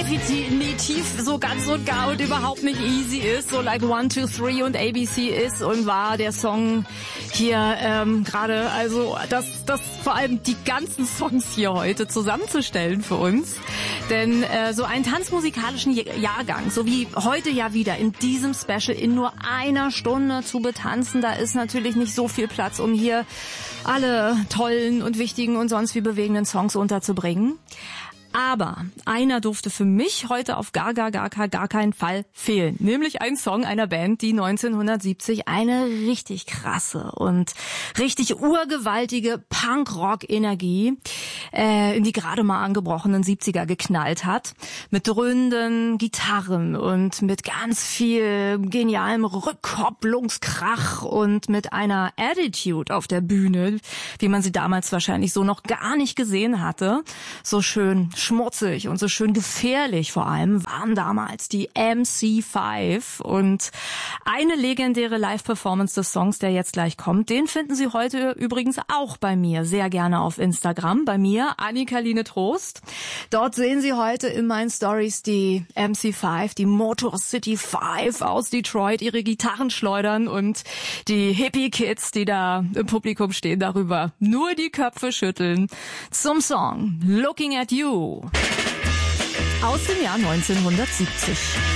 definitiv so ganz und gar und überhaupt nicht easy ist, so like 1, 2, 3 und ABC ist und war der Song hier gerade, also das vor allem die ganzen Songs hier heute zusammenzustellen für uns. Denn so einen tanzmusikalischen Jahrgang, so wie heute ja wieder in diesem Special in nur einer Stunde zu betanzen, da ist natürlich nicht so viel Platz, um hier alle tollen und wichtigen und sonst wie bewegenden Songs unterzubringen. Aber einer durfte für mich heute auf gar keinen Fall fehlen. Nämlich ein Song einer Band, die 1970 eine richtig krasse und richtig urgewaltige Punk-Rock-Energie in die gerade mal angebrochenen 70er geknallt hat. Mit dröhnenden Gitarren und mit ganz viel genialem Rückkopplungskrach und mit einer Attitude auf der Bühne, wie man sie damals wahrscheinlich so noch gar nicht gesehen hatte. So schön schmutzig und so schön gefährlich vor allem waren damals die MC5 und eine legendäre Live-Performance des Songs, der jetzt gleich kommt, den finden Sie heute übrigens auch bei mir sehr gerne auf Instagram, bei mir, Annika-Line Trost. Dort sehen Sie heute in meinen Stories die MC5, die Motor City 5 aus Detroit, ihre Gitarren schleudern und die Hippie-Kids, die da im Publikum stehen, darüber nur die Köpfe schütteln zum Song Looking at You aus dem Jahr 1970.